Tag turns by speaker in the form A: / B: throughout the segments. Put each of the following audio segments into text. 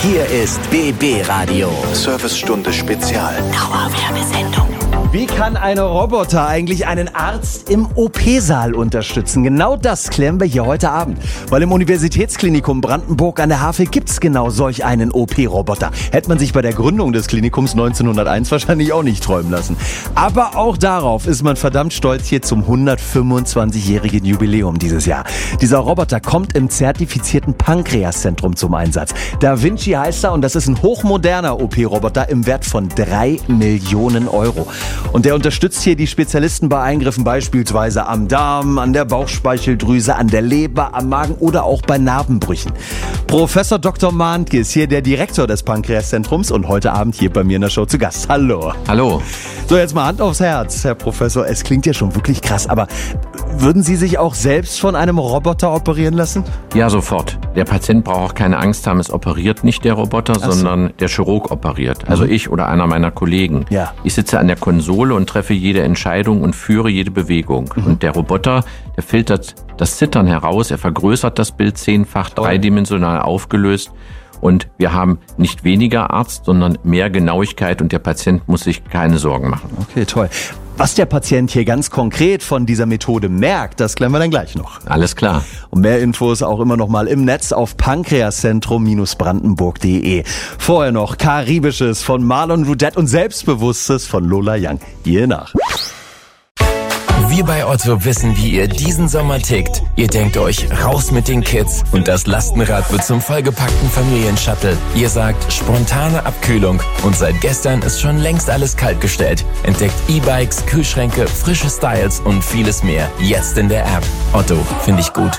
A: Hier ist BB Radio.
B: Servicestunde Spezial.
A: Dauerwerbesendung.
C: Wie kann ein Roboter eigentlich einen Arzt im OP-Saal unterstützen? Genau das klären wir hier heute Abend. Weil im Universitätsklinikum Brandenburg an der Havel gibt's genau solch einen OP-Roboter. Hätte man sich bei der Gründung des Klinikums 1901 wahrscheinlich auch nicht träumen lassen. Aber auch darauf ist man verdammt stolz hier zum 125-jährigen Jubiläum dieses Jahr. Dieser Roboter kommt im zertifizierten Pankreaszentrum zum Einsatz. Da Vinci heißt er und das ist ein hochmoderner OP-Roboter im Wert von 3 Millionen Euro. Und der unterstützt hier die Spezialisten bei Eingriffen beispielsweise am Darm, an der Bauchspeicheldrüse, an der Leber, am Magen oder auch bei Narbenbrüchen. Professor Dr. Mahntke ist hier der Direktor des Pankreaszentrums und heute Abend hier bei mir in der Show zu Gast. Hallo.
D: Hallo.
C: So, jetzt mal Hand aufs Herz, Herr Professor. Es klingt ja schon wirklich krass, aber würden Sie sich auch selbst von einem Roboter operieren lassen?
D: Ja, sofort. Der Patient braucht auch keine Angst haben, es operiert nicht der Roboter, sondern der Chirurg operiert. Also ich oder einer meiner Kollegen.
C: Ja.
D: Ich sitze an der Konsole und treffe jede Entscheidung und führe jede Bewegung. Und der Roboter, der filtert das Zittern heraus, er vergrößert das Bild 10-fach, dreidimensional aufgelöst. Und wir haben nicht weniger Arzt, sondern mehr Genauigkeit und der Patient muss sich keine Sorgen machen.
C: Okay, toll. Was der Patient hier ganz konkret von dieser Methode merkt, das klären wir dann gleich noch.
D: Alles klar.
C: Und mehr Infos auch immer noch mal im Netz auf pankreaszentrum-brandenburg.de. Vorher noch Karibisches von Marlon Rudette und Selbstbewusstes von Lola Young. Hier nach.
E: Wir bei Otto wissen, wie ihr diesen Sommer tickt. Ihr denkt euch, raus mit den Kids und das Lastenrad wird zum vollgepackten Familienshuttle. Ihr sagt, spontane Abkühlung und seit gestern ist schon längst alles kaltgestellt. Entdeckt E-Bikes, Kühlschränke, frische Styles und vieles mehr. Jetzt in der App. Otto, finde ich gut.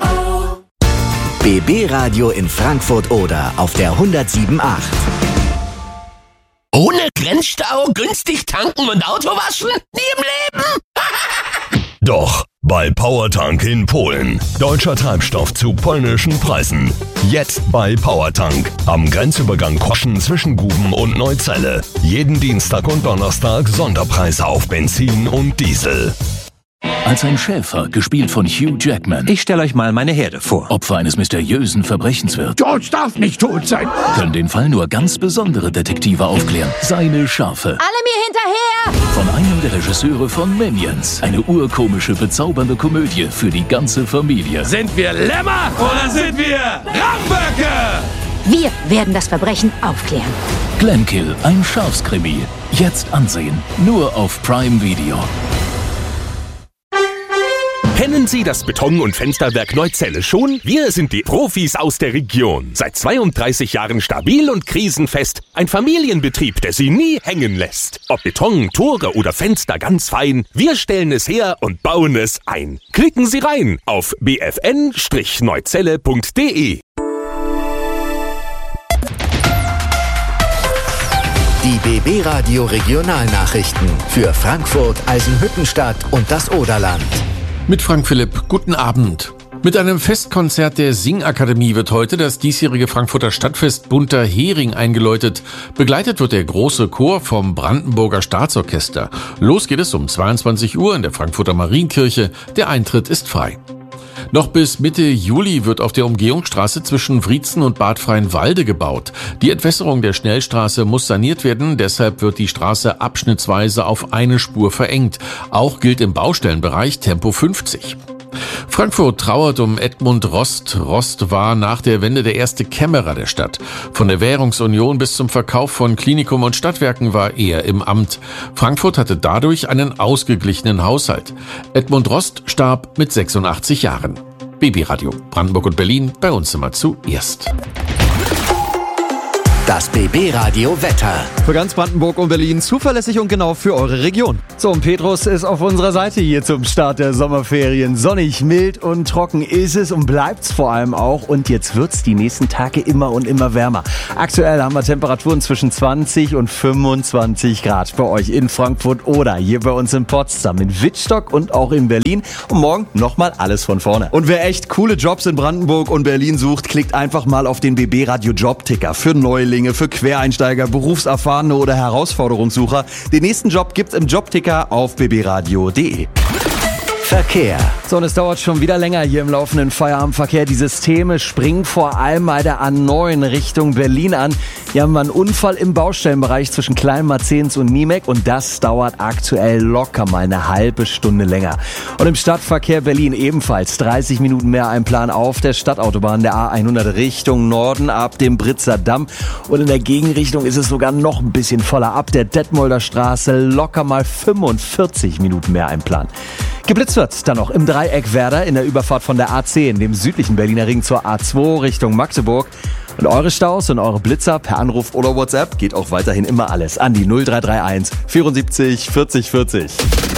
A: BB Radio in Frankfurt oder auf der 107.8.
F: Ohne Grenzstau, günstig tanken und Auto waschen? Nie im Leben!
G: Doch, bei Powertank in Polen. Deutscher Treibstoff zu polnischen Preisen. Jetzt bei Powertank. Am Grenzübergang Koschen zwischen Guben und Neuzelle. Jeden Dienstag und Donnerstag Sonderpreise auf Benzin und Diesel.
H: Als ein Schäfer, gespielt von Hugh Jackman.
I: Ich stelle euch mal meine Herde vor.
H: Opfer eines mysteriösen Verbrechens wird.
F: George darf nicht tot sein!
H: Können den Fall nur ganz besondere Detektive aufklären. Seine Schafe.
J: Alle mir hinterher!
H: Von einem der Regisseure von Minions. Eine urkomische, bezaubernde Komödie für die ganze Familie.
F: Sind wir Lämmer oder sind wir Ramböcke?
J: Wir werden das Verbrechen aufklären.
H: Glenkill, ein Schafskrimi. Jetzt ansehen. Nur auf Prime Video.
K: Kennen Sie das Beton- und Fensterwerk Neuzelle schon? Wir sind die Profis aus der Region. Seit 32 Jahren stabil und krisenfest. Ein Familienbetrieb, der Sie nie hängen lässt. Ob Beton, Tore oder Fenster, ganz fein. Wir stellen es her und bauen es ein. Klicken Sie rein auf bfn-neuzelle.de.
A: Die BB Radio Regionalnachrichten für Frankfurt, Eisenhüttenstadt und das Oderland.
L: Mit Frank Philipp, guten Abend. Mit einem Festkonzert der Singakademie wird heute das diesjährige Frankfurter Stadtfest Bunter Hering eingeläutet. Begleitet wird der große Chor vom Brandenburger Staatsorchester. Los geht es um 22 Uhr in der Frankfurter Marienkirche. Der Eintritt ist frei. Noch bis Mitte Juli wird auf der Umgehungsstraße zwischen Wriezen und Bad Freienwalde gebaut. Die Entwässerung der Schnellstraße muss saniert werden, deshalb wird die Straße abschnittsweise auf eine Spur verengt. Auch gilt im Baustellenbereich Tempo 50. Frankfurt trauert um Edmund Rost. Rost war nach der Wende der erste Kämmerer der Stadt. Von der Währungsunion bis zum Verkauf von Klinikum und Stadtwerken war er im Amt. Frankfurt hatte dadurch einen ausgeglichenen Haushalt. Edmund Rost starb mit 86 Jahren. BB Radio, Brandenburg und Berlin, bei uns immer zuerst.
A: Das BB Radio Wetter.
C: Für ganz Brandenburg und Berlin zuverlässig und genau für eure Region. So, und Petrus ist auf unserer Seite hier zum Start der Sommerferien. Sonnig, mild und trocken ist es und bleibt's vor allem auch. Und jetzt wird's die nächsten Tage immer und immer wärmer. Aktuell haben wir Temperaturen zwischen 20 und 25 Grad bei euch in Frankfurt oder hier bei uns in Potsdam, in Wittstock und auch in Berlin. Und morgen nochmal alles von vorne. Und wer echt coole Jobs in Brandenburg und Berlin sucht, klickt einfach mal auf den BB Radio Jobticker für Neulinge, für Quereinsteiger, Berufserfahrene oder Herausforderungssucher. Den nächsten Job gibt's im Jobticker auf bbradio.de.
A: Verkehr.
C: So, und es dauert schon wieder länger hier im laufenden Feierabendverkehr. Die Systeme springen vor allem bei der A9 Richtung Berlin an. Hier haben wir einen Unfall im Baustellenbereich zwischen Klein-Marzahns und Niemek und das dauert aktuell locker mal eine halbe Stunde länger. Und im Stadtverkehr Berlin ebenfalls 30 Minuten mehr Einplan auf der Stadtautobahn der A100 Richtung Norden ab dem Britzer Damm. Und in der Gegenrichtung ist es sogar noch ein bisschen voller. Ab der Detmolder Straße locker mal 45 Minuten mehr Einplan. Geblitzt wird dann noch im Dreieck Werder in der Überfahrt von der A10, dem südlichen Berliner Ring zur A2 Richtung Magdeburg. Und eure Staus und eure Blitzer per Anruf oder WhatsApp geht auch weiterhin immer alles an die 0331 74 40 40.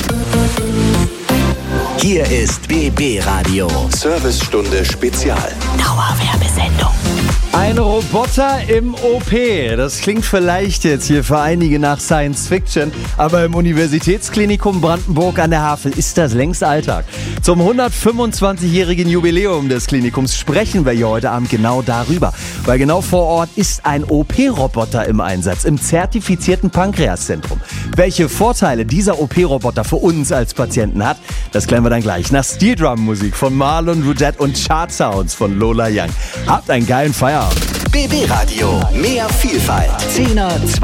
A: Hier ist BB Radio.
B: Servicestunde Spezial.
J: Dauerwerbesendung.
C: Ein Roboter im OP. Das klingt vielleicht jetzt hier für einige nach Science Fiction, aber im Universitätsklinikum Brandenburg an der Havel ist das längst Alltag. Zum 125-jährigen Jubiläum des Klinikums sprechen wir hier heute Abend genau darüber. Weil genau vor Ort ist ein OP-Roboter im Einsatz, im zertifizierten Pankreaszentrum. Welche Vorteile dieser OP-Roboter für uns als Patienten hat, das klären wir dann gleich. Nach Steel Drum Musik von Marlon Rudette und Chart Sounds von Lola Young. Habt einen geilen Feierabend.
A: BB Radio. Mehr Vielfalt. 10er,